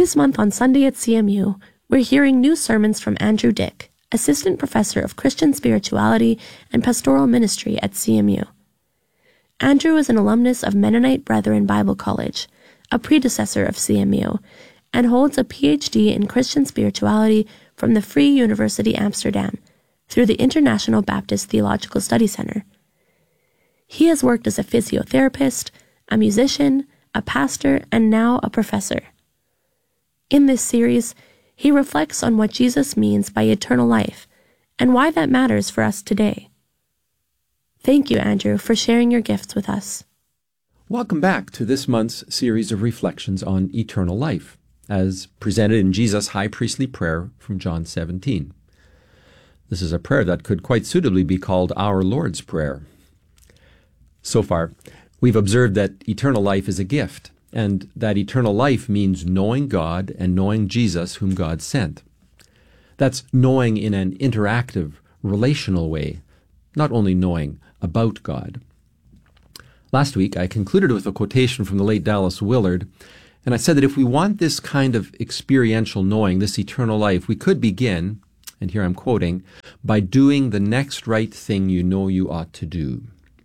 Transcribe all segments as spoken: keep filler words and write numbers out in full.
This month on Sunday at C M U, we're hearing new sermons from Andrew Dick, Assistant Professor of Christian Spirituality and Pastoral Ministry at C M U. Andrew is an alumnus of Mennonite Brethren Bible College, a predecessor of C M U, and holds a P H D in Christian Spirituality from the Free University Amsterdam through the International Baptist Theological Study Center. He has worked as a physiotherapist, a musician, a pastor, and now a professor. In this series, he reflects on what Jesus means by eternal life and why that matters for us today. Thank you, Andrew, for sharing your gifts with us. Welcome back to this month's series of reflections on eternal life, as presented in Jesus' high priestly prayer from John seventeen. This is a prayer that could quite suitably be called our Lord's Prayer. So far, we've observed that eternal life is a gift, and that eternal life means knowing God and knowing Jesus whom God sent. That's knowing in an interactive, relational way, not only knowing about God. Last week, I concluded with a quotation from the late Dallas Willard, and I said that if we want this kind of experiential knowing, this eternal life, we could begin, and here I'm quoting, by doing the next right thing you know you ought to do.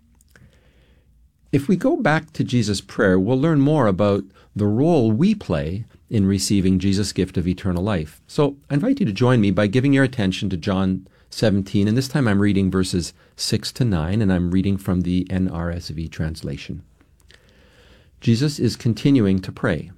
If we go back to Jesus' prayer, we'll learn more about the role we play in receiving Jesus' gift of eternal life. So I invite you to join me by giving your attention to John seventeen, and this time I'm reading verses six to nine, and I'm reading from the N R S V translation. Jesus is continuing to pray.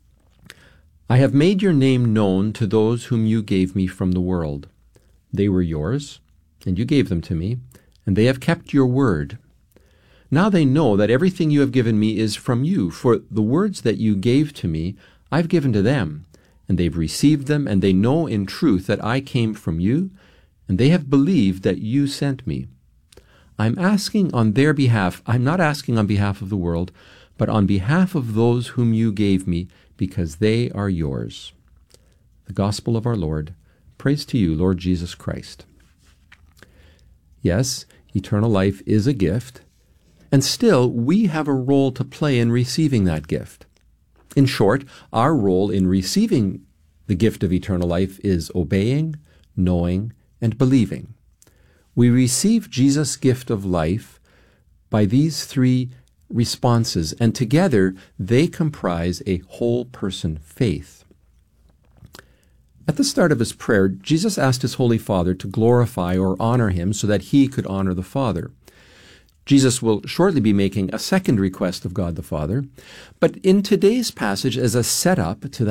I have made your name known to those whom you gave me from the world. They were yours, and you gave them to me, and they have kept your word. Now they know that everything you have given me is from you, for the words that you gave to me I've given to them, and they've received them, and they know in truth that I came from you, and they have believed that you sent me. I'm asking on their behalf. I'm not asking on behalf of the world, but on behalf of those whom you gave me, because they are yours. The Gospel of our Lord. Praise to you, Lord Jesus Christ. Yes, eternal life is a gift, and still we have a role to play in receiving that gift. In short, our role in receiving the gift of eternal life is obeying, knowing, and believing. We receive Jesus' gift of life by these three responses, and together they comprise a whole-person faith. At the start of his prayer, Jesus asked his Holy Father to glorify or honor him so that he could honor the Father. Jesus will shortly be making a second request of God the Father, but in today's passage, as a setup to